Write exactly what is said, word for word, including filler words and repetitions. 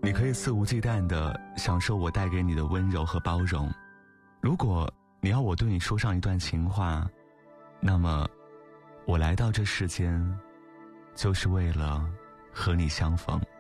你可以肆无忌惮地享受我带给你的温柔和包容。如果你要我对你说上一段情话，那么我来到这世间就是为了和你相逢。